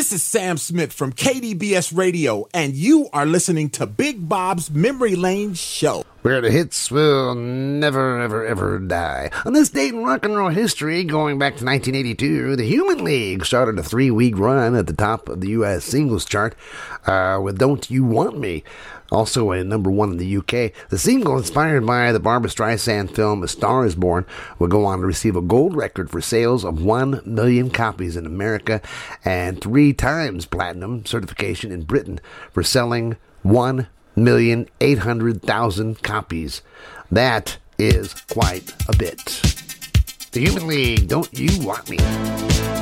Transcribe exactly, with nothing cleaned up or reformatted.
This is Sam Smith from K D B S Radio, and you are listening to Big Bob's Memory Lane Show, where the hits will never, ever, ever die. On this date in rock and roll history, going back to nineteen eighty-two, the Human League started a three-week run at the top of the U S singles chart uh, with Don't You Want Me, also a number one in the U K. The single, inspired by the Barbra Streisand film A Star Is Born, would go on to receive a gold record for sales of one million copies in America and three times platinum certification in Britain for selling one million eight hundred thousand copies. That is quite a bit. The Human League, Don't You Want Me?